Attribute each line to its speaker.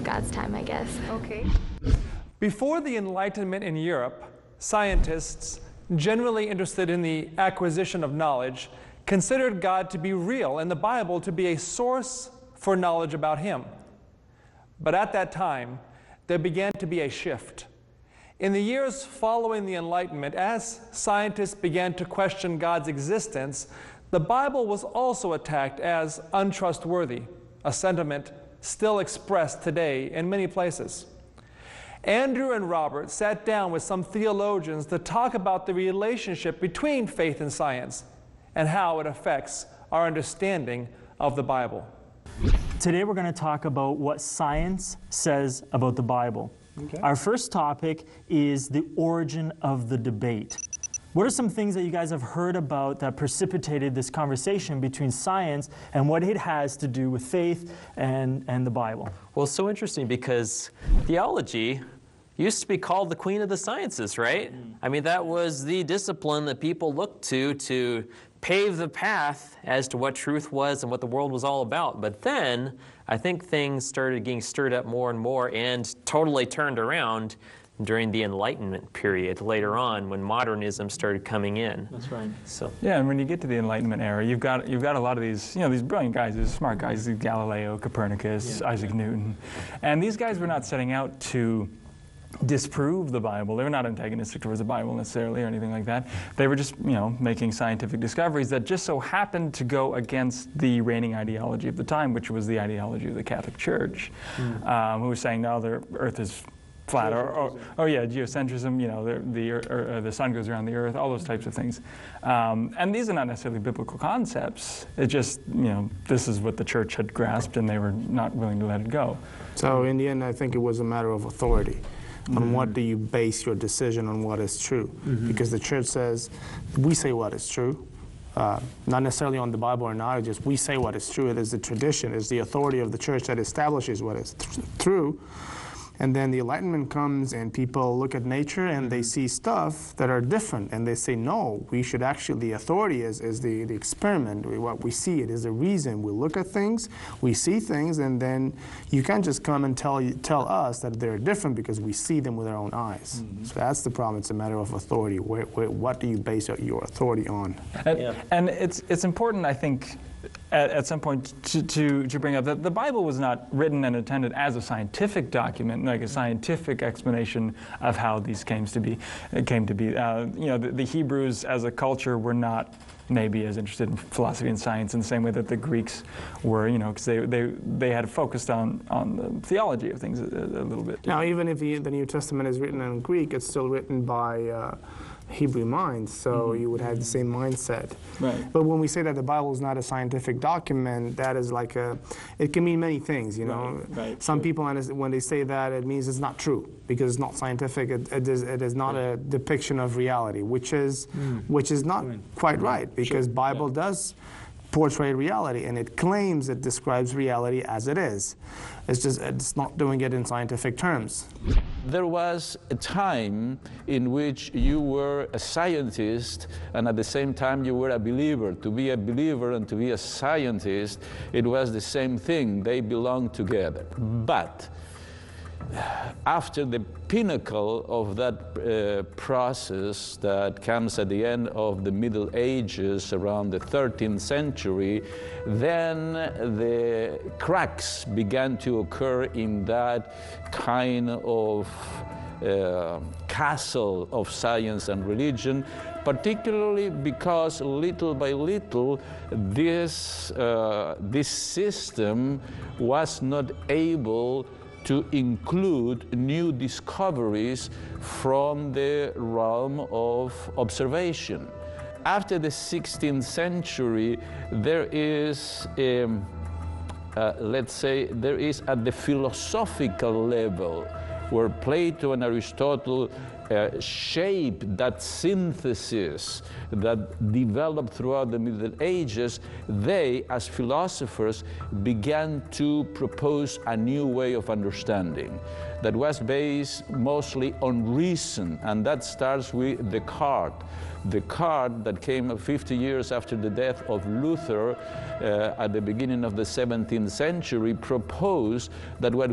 Speaker 1: God's time, I guess.
Speaker 2: Okay.
Speaker 3: Before the Enlightenment in Europe, scientists, generally interested in the acquisition of knowledge, considered God to be real and the Bible to be a source for knowledge about Him. But at that time, there began to be a shift. In the years following the Enlightenment, as scientists began to question God's existence, the Bible was also attacked as untrustworthy, a sentiment still expressed today in many places. Andrew and Robert sat down with some theologians to talk about the relationship between faith and science and how it affects our understanding of the Bible.
Speaker 4: Today we're going to talk about what science says about the Bible.
Speaker 3: Okay.
Speaker 4: Our first topic is the origin of the debate. What are some things that you guys have heard about that precipitated this conversation between science and what it has to do with faith and the Bible?
Speaker 5: Well, it's so interesting because theology used to be called the queen of the sciences, right? I mean, that was the discipline that people looked to pave the path as to what truth was and what the world was all about. But then, I think things started getting stirred up more and more and totally turned around during the Enlightenment period later on when modernism started coming in.
Speaker 4: That's right.
Speaker 5: So
Speaker 3: yeah, and when you get to the Enlightenment era, you've got a lot of these, these brilliant guys, these smart guys, Galileo, Copernicus, Isaac Newton. And these guys were not setting out to disprove the Bible. They were not antagonistic towards the Bible necessarily or anything like that. They were just, making scientific discoveries that just so happened to go against the reigning ideology of the time, which was the ideology of the Catholic Church, who was saying, no, the Earth is flat, geocentrism, the sun goes around the Earth, all those types of things. And these are not necessarily biblical concepts. It just, this is what the church had grasped and they were not willing to let it go.
Speaker 6: So in the end, I think it was a matter of authority. On what do you base your decision on what is true? Because the church says, we say what is true. Not necessarily on the Bible or not, just we say what is true. It is the tradition, it is the authority of the church that establishes what is true. And then the Enlightenment comes and people look at nature and they see stuff that are different and they say, no, we should actually, the authority is the experiment, what we see, it is the reason. We look at things, we see things, and then you can't just come and tell us that they're different because we see them with our own eyes. So that's the problem, it's a matter of authority. What do you base your authority on?
Speaker 3: And it's important, I think, at some point to bring up that the Bible was not written and intended as a scientific document, like a scientific explanation of how these came to be. The Hebrews as a culture were not maybe as interested in philosophy and science in the same way that the Greeks were, because they had focused on the theology of things a little bit.
Speaker 6: Now, even if the New Testament is written in Greek, it's still written by Hebrew minds, so you would have the same mindset.
Speaker 3: Right.
Speaker 6: But when we say that the Bible is not a scientific document, that is it can mean many things,
Speaker 3: Right.
Speaker 6: Some people, when they say that, it means it's not true, because it's not scientific, it is not a depiction of reality, which is not quite right, because Bible does portray reality, and it claims it describes reality as it is. It's just, it's not doing it in scientific terms.
Speaker 7: There was a time in which you were a scientist and at the same time you were a believer. To be a believer and to be a scientist, it was the same thing. They belonged together. But after the pinnacle of that process that comes at the end of the Middle Ages, around the 13th century, then the cracks began to occur in that kind of castle of science and religion, particularly because little by little this system was not able to include new discoveries from the realm of observation. After the 16th century, there is, let's say, there is at the philosophical level where Plato and Aristotle shaped that synthesis that developed throughout the Middle Ages. They, as philosophers, began to propose a new way of understanding that was based mostly on reason, and that starts with Descartes. Descartes, that came 50 years after the death of Luther at the beginning of the 17th century, proposed that what